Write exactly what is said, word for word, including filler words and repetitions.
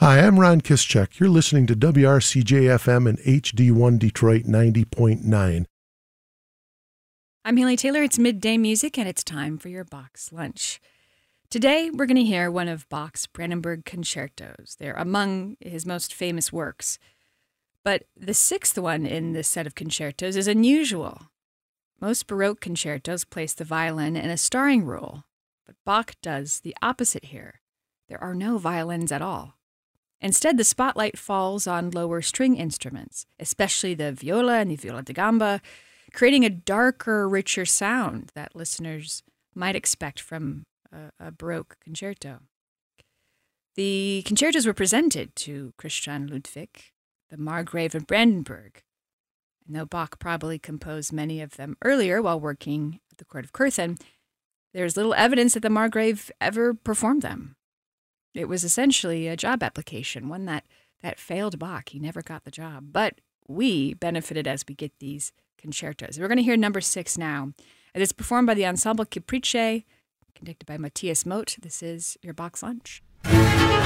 Hi, I'm Ron Kischek. You're listening to W R C J F M and H D one Detroit ninety point nine. I'm Haley Taylor. It's midday music, and it's time for your Bach's Lunch. Today, we're going to hear one of Bach's Brandenburg concertos. They're among his most famous works. But the sixth one in this set of concertos is unusual. Most Baroque concertos place the violin in a starring role, but Bach does the opposite here. There are no violins at all. Instead, the spotlight falls on lower string instruments, especially the viola and the viola da gamba, creating a darker, richer sound that listeners might expect from a, a Baroque concerto. The concertos were presented to Christian Ludwig, the Margrave of Brandenburg. And though Bach probably composed many of them earlier while working at the court of Cöthen, there's little evidence that the Margrave ever performed them. It was essentially a job application, one that, that failed Bach. He never got the job. But we benefited as we get these concertos. We're going to hear number six now. It is performed by the Ensemble Caprice, conducted by Matthias Moth. This is your Bach's Lunch.